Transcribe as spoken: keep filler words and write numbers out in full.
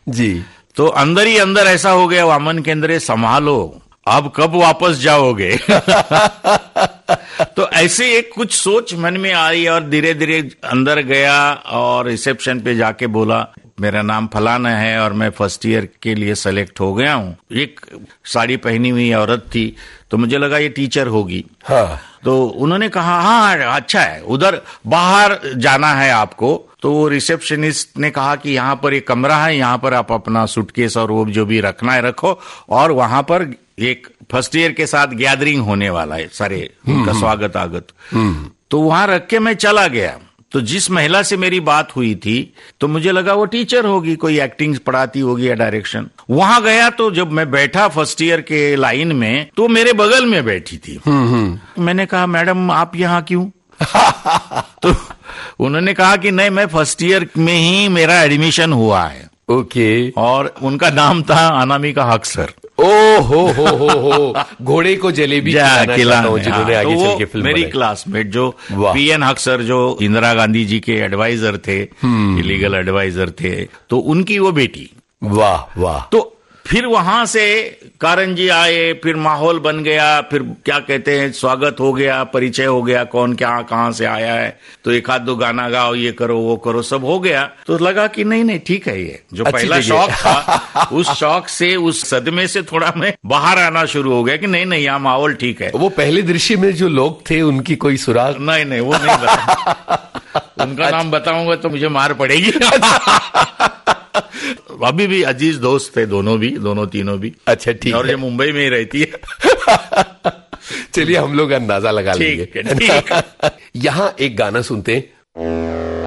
जी। तो अंदर ही अंदर ऐसा हो गया, वामन केंद्रे संभालो, अब कब वापस जाओगे। तो ऐसे एक कुछ सोच मन में आई और धीरे धीरे अंदर गया और रिसेप्शन पे जाके बोला मेरा नाम फलाना है और मैं फर्स्ट ईयर के लिए सेलेक्ट हो गया हूँ। एक साड़ी पहनी हुई औरत थी तो मुझे लगा ये टीचर होगी। हाँ। तो उन्होंने कहा हाँ अच्छा है, उधर बाहर जाना है आपको। तो वो रिसेप्शनिस्ट ने कहा कि यहाँ पर एक कमरा है, यहाँ पर आप अपना सूटकेस और वो जो भी रखना है रखो, और वहां पर एक फर्स्ट ईयर के साथ गैदरिंग होने वाला है, सारे उनका स्वागत आगत। तो वहां रख के मैं चला गया। तो जिस महिला से मेरी बात हुई थी तो मुझे लगा वो टीचर होगी, कोई एक्टिंग पढ़ाती होगी या डायरेक्शन। वहां गया तो जब मैं बैठा फर्स्ट ईयर के लाइन में तो मेरे बगल में बैठी थी। मैंने कहा मैडम आप यहाँ क्यों? तो उन्होंने कहा कि नहीं मैं फर्स्ट ईयर में ही मेरा एडमिशन हुआ है। ओके। और उनका नाम था अनामिका हक सर। ओ हो हो हो हो घोड़े को जलेबी खिलाना हो जिन्होंने आगे चल के फिल्म मेरी क्लासमेट जो पी एन हक सर जो इंदिरा गांधी जी के एडवाइजर थे, इलीगल एडवाइजर थे, तो उनकी वो बेटी। वाह वाह। तो फिर वहां से कारण जी आए, फिर माहौल बन गया, फिर क्या कहते हैं स्वागत हो गया, परिचय हो गया, कौन क्या कहाँ से आया है, तो एक आध दो गाना गाओ, ये करो वो करो, सब हो गया। तो लगा कि नहीं नहीं ठीक है, ये जो पहला शौक था उस शौक से, उस सदमे से थोड़ा मैं बाहर आना शुरू हो गया कि नहीं नहीं यहाँ माहौल ठीक है। वो पहले दृश्य में जो लोग थे उनकी कोई सुराग? नहीं नहीं वो नहीं बता। उनका नाम बताऊंगा तो मुझे मार पड़ेगी। अभी भी अजीज दोस्त थे दोनों भी, दोनों तीनों भी। अच्छा ठीक है। और ये मुंबई में ही रहती है। चलिए हम लोग अंदाजा लगा लेंगे। ठीक है, ठीक है। यहाँ एक गाना सुनते हैं।